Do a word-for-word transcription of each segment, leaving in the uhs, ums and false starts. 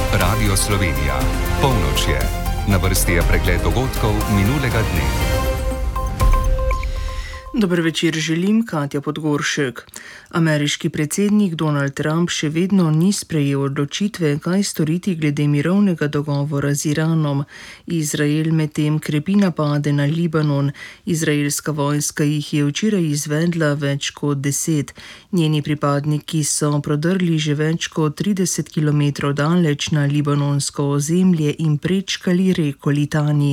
Radio Slovenija. Polnoč je. Na vrsti je pregled dogodkov minulega dne. Dober večer želim, Katja Podgoršek. Ameriški predsednik Donald Trump še vedno ni sprejel odločitve, kaj storiti glede mirovnega dogovora z Iranom. Izrael medtem krepi napade na Libanon. Izraelska vojska jih je včeraj izvedla več kot deset. Njeni pripadniki so prodrli že več kot trideset kilometrov daleč na libanonsko ozemlje in prečkali reko Litani.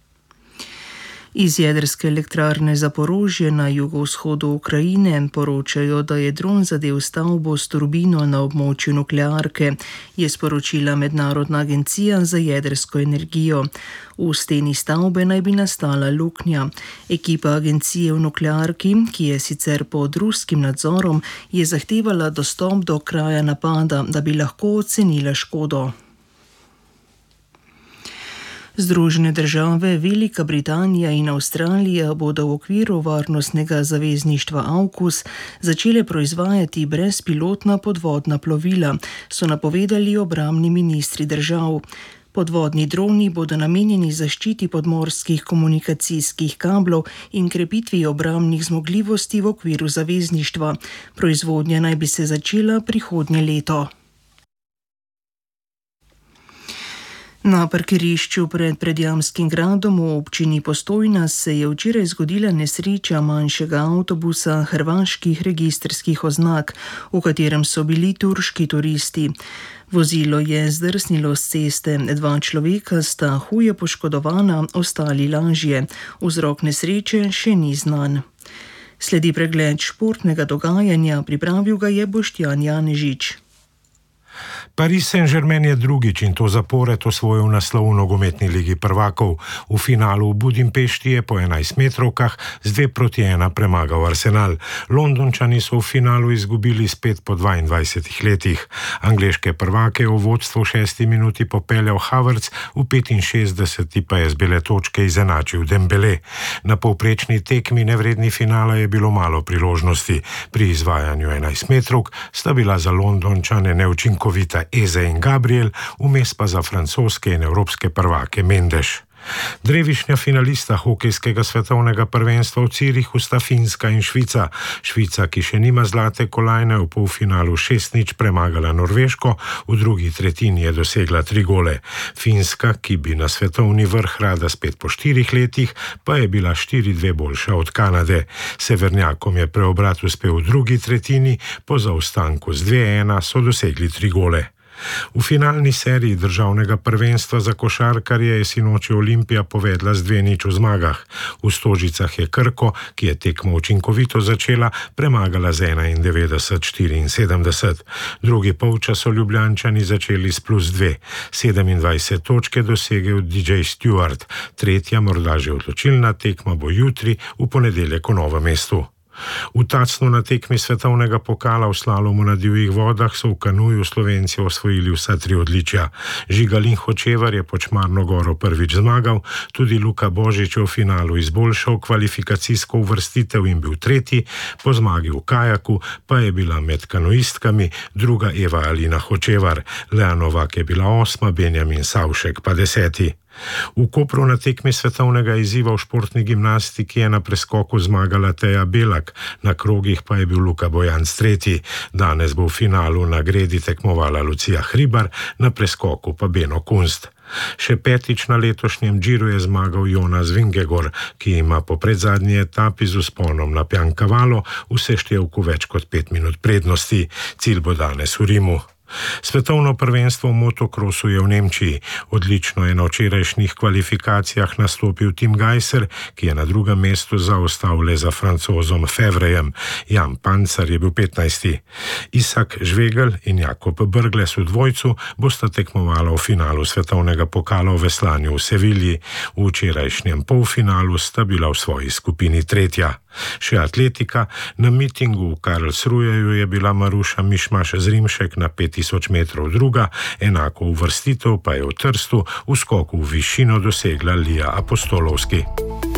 Iz jedrske elektrarne Zaporožje na jugovzhodu Ukrajine poročajo, da je dron zadel stavbo s turbino na območju nuklearke, je sporočila Mednarodna agencija za jedrsko energijo. V steni stavbe naj bi nastala luknja. Ekipa agencije v nuklearki, ki je sicer pod ruskim nadzorom, je zahtevala dostop do kraja napada, da bi lahko ocenila škodo. Združene države, Velika Britanija in Avstralija bodo v okviru varnostnega zavezništva AUKUS začele proizvajati brezpilotna podvodna plovila, so napovedali obrambni ministri držav. Podvodni droni bodo namenjeni zaščiti podmorskih komunikacijskih kablov in krepitvi obrambnih zmogljivosti v okviru zavezništva. Proizvodnja naj bi se začela prihodnje leto. Na parkirišču pred Predjamskim gradom v občini Postojna se je včeraj zgodila nesreča manjšega avtobusa hrvaških registrskih oznak, v katerem so bili turški turisti. Vozilo je zdrsnilo s ceste, dva človeka sta huje poškodovana, ostali lažje. Vzrok nesreče še ni znan. Sledi pregled športnega dogajanja, pripravil ga je Boštjan Janežič. Paris Saint-Germain je drugič in to zapored osvojil naslov v nogometni ligi prvakov. V finalu v Budimpešti je po enajstmetrovkah z dve proti ena premagal Arsenal. Londončani so v finalu izgubili spet po dvaindvajsetih letih. Angleške prvake v vodstvo v šesti minuti popeljal Havertz, v petinšestdeseti pa je z bele točke izenačil Dembele. Na povprečni tekmi nevredni finala je bilo malo priložnosti. Pri izvajanju enajstmetrovk sta bila za Londončane neučinkovita Eze in Gabriel, vmes pa za francoske in evropske prvake Mendes. Drevišnja finalista hokejskega svetovnega prvenstva v Cirihu sta Finska in Švica. Švica, ki še nima zlate kolajne, v polfinalu šest nič premagala Norveško, v drugi tretjini je dosegla tri gole. Finska, ki bi na svetovni vrh rada spet po štirih letih, pa je bila štiri dve boljša od Kanade. Severnjakom je preobrat uspel v drugi tretjini, po zaostanku z dve ena so dosegli tri gole. V finalni seriji državnega prvenstva za košarkarje je sinoči Olimpija povedla z dve nič v zmagah. V Stožicah je Krko, ki je tekmo učinkovito začela, premagala z enaindevetdeset štiriinsedemdeset. Drugi polčas so Ljubljančani začeli s plus dve. sedemindvajset točke dosegel D J Stewart. Tretja, morda že odločilna tekma bo jutri v ponedeljek v Novem mestu. V Tacnu na tekmi svetovnega pokala v slalomu na divjih vodah so v kanuju Slovenci osvojili vsa tri odličja. Žigalin Hočevar je pod Šmarno goro prvič zmagal, tudi Luka Božič v finalu izboljšal kvalifikacijsko uvrstitev in bil tretji, po zmagi v kajaku pa je bila med kanuistkami druga Eva Alina Hočevar, Lea Novak je bila osma, Benjamin Savšek pa deseti. V Kopru na tekmi svetovnega izziva v športni gimnastiki je na preskoku zmagala Teja Belak, na krogih pa je bil Luka Bojanc tretji. Danes bo v finalu na gredi tekmovala Lucija Hribar, na preskoku pa Beno Kunst. Še petič na letošnjem džiru je zmagal Jonas Vingegaard, ki ima po predzadnji etapi z vzponom na Piancavalo v seštevku več kot pet minut prednosti. Cilj bo danes v Rimu. Svetovno prvenstvo v motokrosu je v Nemčiji. Odlično je na včerajšnjih kvalifikacijah nastopil Tim Gajser, ki je na drugem mestu zaostal le za Francozom Fevrejem. Jan Pancar je bil petnajsti. Isak Žvegel in Jakob Brgles v dvojcu bosta tekmovala v finalu svetovnega pokala v veslanju v Sevilji. V včerajšnjem polfinalu sta bila v svoji skupini tretja. Še atletika. Na mitingu v Karlsruheju je bila Maruša Mišmaš Zrimšek na pet tisoč metrov druga, enako uvrstitev pa je v Trstu v skoku v višino dosegla Lija Apostolovski.